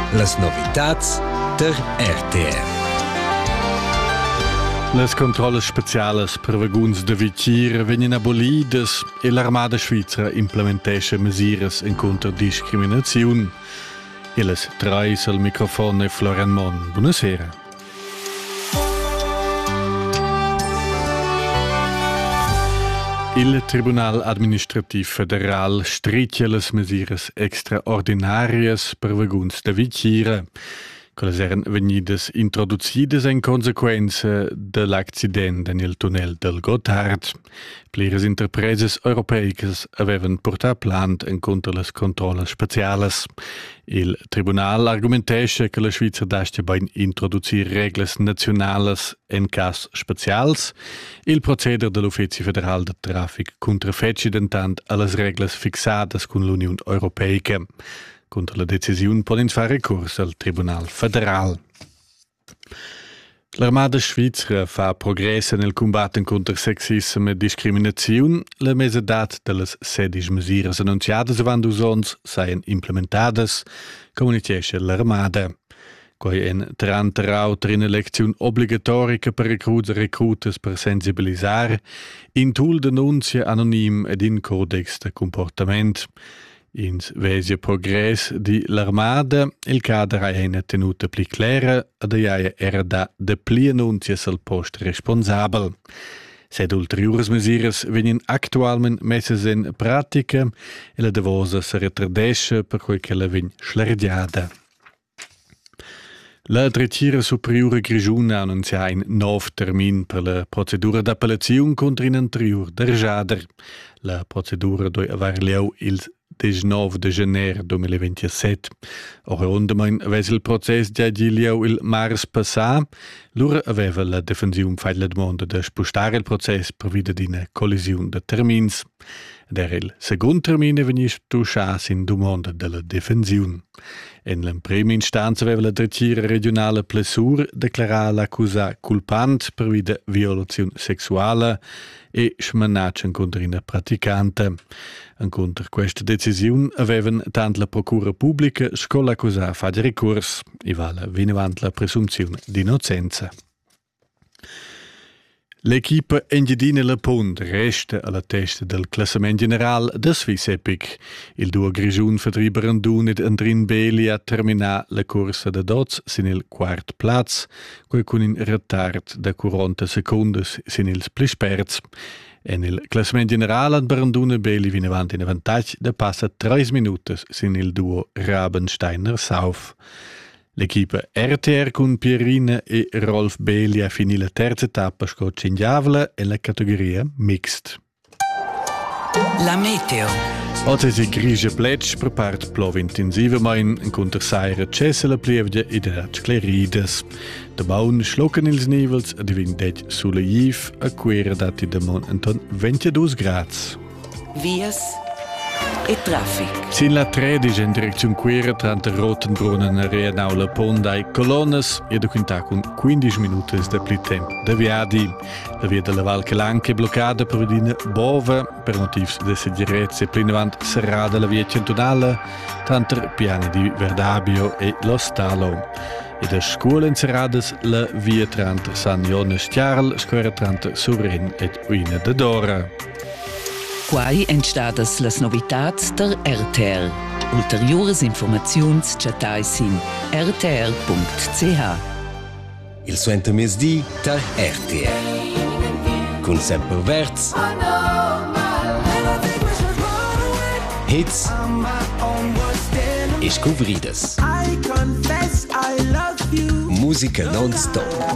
Las novitats der RTR. Les controlles specialas per vaguns de vitira venien abolidas e l'Armada Svizra implementesce mesures en contra discriminazione. E les trais al microfono e Florian Mon. Buonasera. Il Tribunal Administrativ Federal stritja les mesures extraordinarias per vaguns de vitira. Quelles eran venidas introducidas en consequenza dell'accident nel tunnel del Gotthard. Pliras interpreses europeicas avevan portat plant en contra les controlles specialas. Il tribunal argumentesce che la Svizra dastia bain introducir reglas nationalas en cas specials. Il proceder dell'Ufficio Federal de Traffic contrafeci dentant a las reglas fixadas con l'Unione Europeica. Contra la decisione poden fare ricorso al Tribunal Federal. L'Armada Svizra fa progresso nel combattere contro sexismo e discriminazione. La mesedat delle 16 misure annunciate avanti usons seien implementadas, comunicasse l'Armada. Quai en 30 rauter in elezione obbligatoria per recrutas per sensibilizzare, in tool denunzia anonim ed in codex de comportamento. Ins vesia progress di l'Armada, il cadre ha una tenuta pli clara ed era da de pli annunzias al post responsabel. Sed ulteriores mesures venien actualment messes in pratica e la devosa se retardesce per quel che la vegn schlergiada. La Dretira Superiore Grigiuna annuncia un nuovo termin per la procedura d'appellazione contro un anterior derjader. La procedura doi aver lieu il 19 de janeiro 2027. Oriondemein aveva il processo già di lieu il mars passà. Lura aveva la difensione fatto la domanda di spostare il processo per via di una collisione di termini. Ed era il secondo termine veniva touchato in domanda della difensione. In la prima istanza aveva la Dretira regionale Plessur dichiarato l'accusa culpante per via di violazione sessuale e smanaccia contro una praticante. Contro questa decisione avevano tanto la Procura Pubblica come l'accusa fatto ricorso e vale vinavant la presunzione di innocenza. L'equipa Engiadina La Pont resta alla testa del classamento generale da Swiss Epic. Il duo Grigiun Fedri Brandun ed Andrin Beli ha terminato la corsa da Doz sin il quart plaz, quel con un retard da 40 secondi sin ils pli sperts. E nel classamento generale Brandun e Beli viene avanti in vantaggio da passa 3 minuti sin il duo Rabensteiner-Sauf. L'equipa RTR con Pierina e Rolf Beli ha finito la terza tappa scoccingiavla e la categoria mixed. La meteo. Oggi si grigia pletsch per part plove intensivamente in contersaira cessa la plievgia e da sclerides. De baun schlocken ils nivels e divindetg sulle jiv a quera dati de mon anton 22 grads. Vias e traffic. Sin la 13 in direzione quera tra Rotenbrunnen e Reanau La Pont dai colonnes e da quinta con 15 minuti da pli tempo da viadi. La via della Val Calanche è bloccata per una bova per motivi di sicurezza e plinavant serrata la via centonale tra piani di Verdabio e Lo Stalo. E da scuola inserrades la via tra San Jonas Chiarl, square tra Surin e Uina de Dora. Quai entstadas las novitats der RTR. Ulteriores informaziuns chatais in rtr.ch. Il suento mesdì der RTR. Con sempre verz. Hits. E scovrides. Musica non-stop.